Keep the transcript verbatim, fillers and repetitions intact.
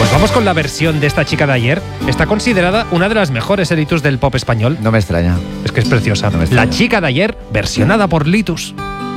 Pues vamos con la versión de esta chica de ayer. Está considerada una de las mejores Litus del pop español. No me extraña. Es que es preciosa. No me extraña. La chica de ayer, versionada por Litus.